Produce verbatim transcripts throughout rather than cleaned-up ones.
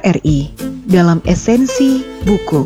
R I dalam esensi buku.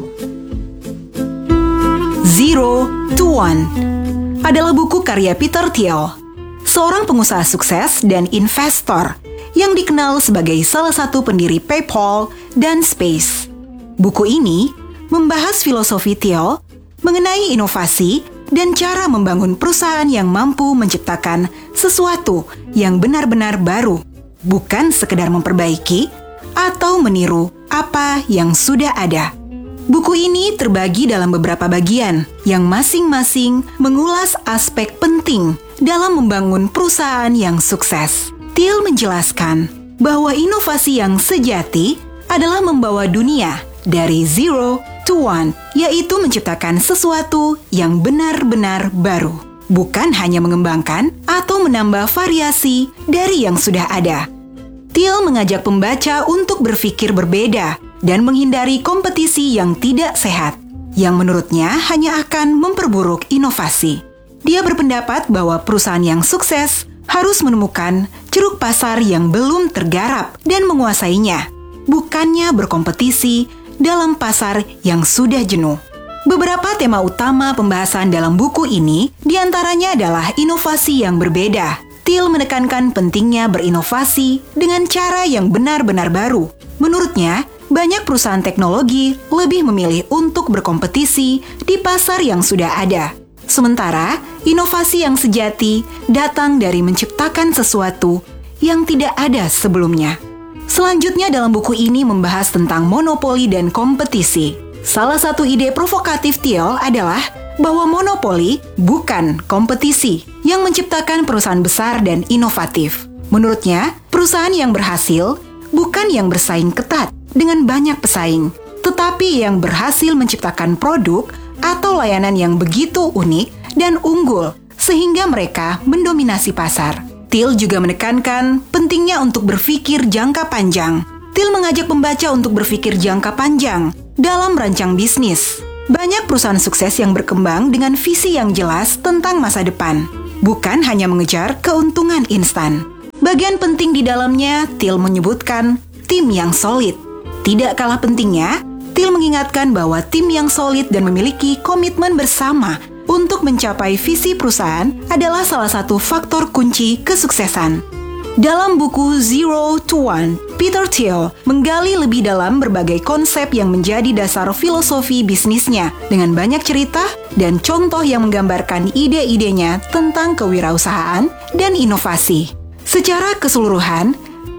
Zero to One adalah buku karya Peter Thiel, seorang pengusaha sukses dan investor yang dikenal sebagai salah satu pendiri PayPal dan Space. Buku ini membahas filosofi Thiel mengenai inovasi dan cara membangun perusahaan yang mampu menciptakan sesuatu yang benar-benar baru, bukan sekedar memperbaiki atau meniru apa yang sudah ada. Buku ini terbagi dalam beberapa bagian yang masing-masing mengulas aspek penting dalam membangun perusahaan yang sukses. Thiel menjelaskan bahwa inovasi yang sejati adalah membawa dunia dari zero to one, yaitu menciptakan sesuatu yang benar-benar baru, bukan hanya mengembangkan atau menambah variasi dari yang sudah ada. Thiel mengajak pembaca untuk berpikir berbeda dan menghindari kompetisi yang tidak sehat, yang menurutnya hanya akan memperburuk inovasi. Dia berpendapat bahwa perusahaan yang sukses harus menemukan ceruk pasar yang belum tergarap dan menguasainya, bukannya berkompetisi dalam pasar yang sudah jenuh. Beberapa tema utama pembahasan dalam buku ini diantaranya adalah inovasi yang berbeda. Thiel menekankan pentingnya berinovasi dengan cara yang benar-benar baru. Menurutnya, banyak perusahaan teknologi lebih memilih untuk berkompetisi di pasar yang sudah ada. Sementara, inovasi yang sejati datang dari menciptakan sesuatu yang tidak ada sebelumnya. Selanjutnya dalam buku ini membahas tentang monopoli dan kompetisi. Salah satu ide provokatif Thiel adalah bahwa monopoli bukan kompetisi yang menciptakan perusahaan besar dan inovatif. Menurutnya, perusahaan yang berhasil bukan yang bersaing ketat dengan banyak pesaing, tetapi yang berhasil menciptakan produk atau layanan yang begitu unik dan unggul sehingga mereka mendominasi pasar. Thiel juga menekankan pentingnya untuk berpikir jangka panjang. Thiel mengajak pembaca untuk berpikir jangka panjang dalam merancang bisnis. Banyak perusahaan sukses yang berkembang dengan visi yang jelas tentang masa depan, bukan hanya mengejar keuntungan instan. Bagian penting di dalamnya, Thiel menyebutkan tim yang solid. Tidak kalah pentingnya, Thiel mengingatkan bahwa tim yang solid dan memiliki komitmen bersama untuk mencapai visi perusahaan adalah salah satu faktor kunci kesuksesan. Dalam buku Zero to One, Peter Thiel menggali lebih dalam berbagai konsep yang menjadi dasar filosofi bisnisnya dengan banyak cerita dan contoh yang menggambarkan ide-idenya tentang kewirausahaan dan inovasi. Secara keseluruhan,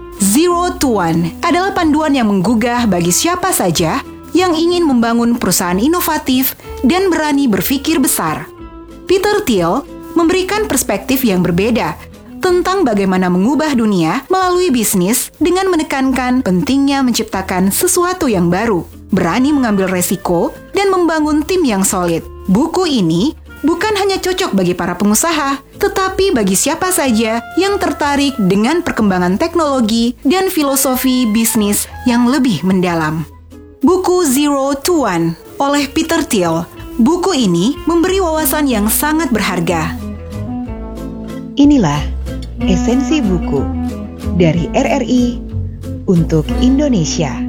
Zero to One adalah panduan yang menggugah bagi siapa saja yang ingin membangun perusahaan inovatif dan berani berpikir besar. Peter Thiel memberikan perspektif yang berbeda tentang bagaimana mengubah dunia melalui bisnis dengan menekankan pentingnya menciptakan sesuatu yang baru, berani mengambil resiko, dan membangun tim yang solid. Buku ini bukan hanya cocok bagi para pengusaha, tetapi bagi siapa saja yang tertarik dengan perkembangan teknologi dan filosofi bisnis yang lebih mendalam. Buku Zero to One oleh Peter Thiel. Buku ini memberi wawasan yang sangat berharga. Inilah esensi buku dari R R I untuk Indonesia.